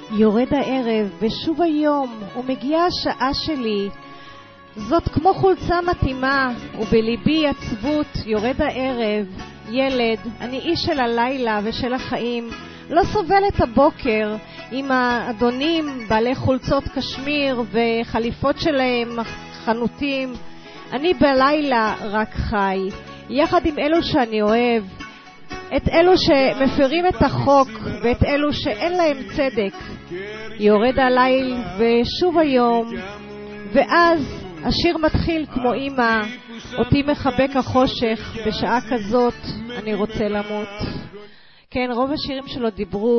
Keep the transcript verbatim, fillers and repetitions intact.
יורד הערב ושוב היום ומגיעה השעה שלי, זאת כמו חולצה מתאימה ובליבי עצבות. יורד הערב, ילד, אני איש של הלילה ושל החיים, לא סובל את הבוקר עם האדונים בעלי חולצות קשמיר וחליפות שלהם חנותים. אני בלילה רק חי יחד עם אלו שאני אוהב, את אלו שמפרים את החוק ואת אלו שאין להם צדק. יורד הליל ושוב היום, ואז השיר מתחיל כמו אמא, אותי מחבק החושך, בשעה כזאת אני רוצה למות. כן, רוב השירים שלו דיברו